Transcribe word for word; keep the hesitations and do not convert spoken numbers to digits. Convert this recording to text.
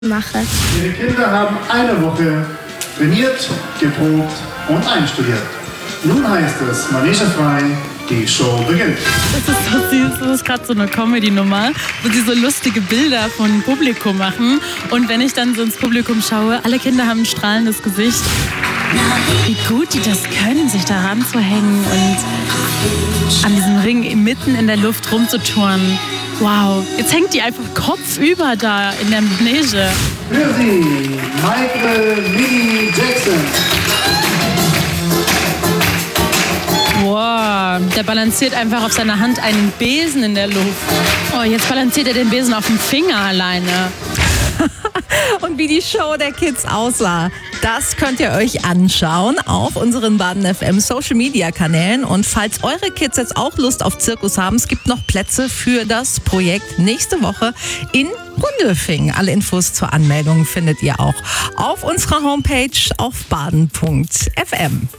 mache. Ihre Kinder haben eine Woche trainiert, geprobt und einstudiert. Nun heißt es, Manege frei, die Show beginnt. Das ist so süß, das ist gerade so eine Comedy-Nummer, wo sie so lustige Bilder von Publikum machen. Und wenn ich dann so ins Publikum schaue, alle Kinder haben ein strahlendes Gesicht. Wie gut die das können, sich da ranzuhängen und an diesem Ring mitten in der Luft rumzutouren. Wow, jetzt hängt die einfach kopfüber da in der Manege. Für Sie, Michael Mini Jackson. Wow, der balanciert einfach auf seiner Hand einen Besen in der Luft. Oh, jetzt balanciert er den Besen auf dem Finger alleine. Und wie die Show der Kids aussah, das könnt ihr euch anschauen auf unseren Baden F M Social Media Kanälen. Und falls eure Kids jetzt auch Lust auf Zirkus haben, es gibt noch Plätze für das Projekt nächste Woche in Gundelfingen. Alle Infos zur Anmeldung findet ihr auch auf unserer Homepage auf baden punkt f m.